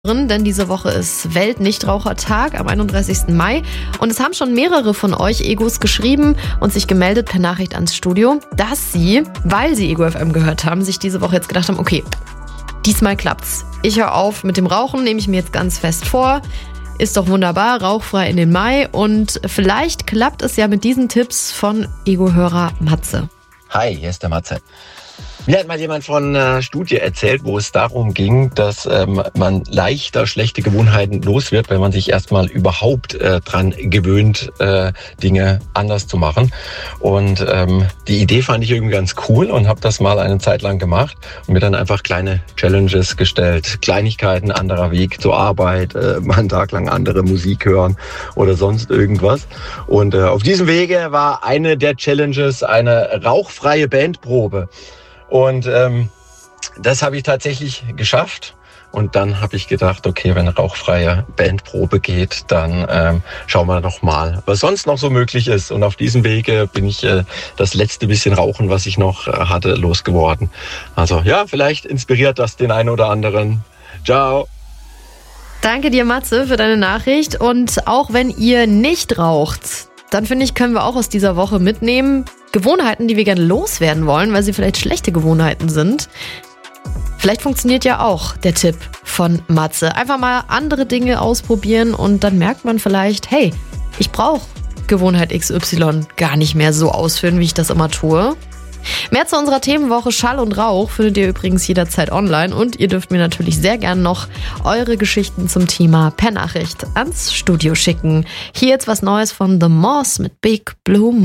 Denn diese Woche ist Welt-Nichtrauchertag am 31. Mai und es haben schon mehrere von euch Egos geschrieben und sich gemeldet per Nachricht ans Studio, dass sie, weil sie Ego FM gehört haben, sich diese Woche jetzt gedacht haben, okay, diesmal klappt's. Ich höre auf mit dem Rauchen, nehme ich mir jetzt ganz fest vor. Ist doch wunderbar, rauchfrei in den Mai und vielleicht klappt es ja mit diesen Tipps von Ego-Hörer Matze. Hi, hier ist der Matze. Mir hat mal jemand von einer Studie erzählt, wo es darum ging, dass man leichter schlechte Gewohnheiten los wird, wenn man sich erstmal überhaupt dran gewöhnt, Dinge anders zu machen. Und die Idee fand ich irgendwie ganz cool und habe das mal eine Zeit lang gemacht und mir dann einfach kleine Challenges gestellt. Kleinigkeiten, anderer Weg zur Arbeit, mal einen Tag lang andere Musik hören oder sonst irgendwas. Und auf diesem Wege war eine der Challenges eine rauchfreie Bandprobe. Und das habe ich tatsächlich geschafft. Und dann habe ich gedacht, okay, wenn eine rauchfreie Bandprobe geht, dann schauen wir noch mal, was sonst noch so möglich ist. Und auf diesem Wege bin ich das letzte bisschen Rauchen, was ich noch hatte, losgeworden. Also ja, vielleicht inspiriert das den einen oder anderen. Ciao. Danke dir, Matze, für deine Nachricht. Und auch wenn ihr nicht raucht, dann finde ich, können wir auch aus dieser Woche mitnehmen, Gewohnheiten, die wir gerne loswerden wollen, weil sie vielleicht schlechte Gewohnheiten sind. Vielleicht funktioniert ja auch der Tipp von Matze. Einfach mal andere Dinge ausprobieren und dann merkt man vielleicht, hey, ich brauche Gewohnheit XY gar nicht mehr so ausführen, wie ich das immer tue. Mehr zu unserer Themenwoche Schall und Rauch findet ihr übrigens jederzeit online und ihr dürft mir natürlich sehr gern noch eure Geschichten zum Thema per Nachricht ans Studio schicken. Hier jetzt was Neues von The Moss mit Big Blue Moon.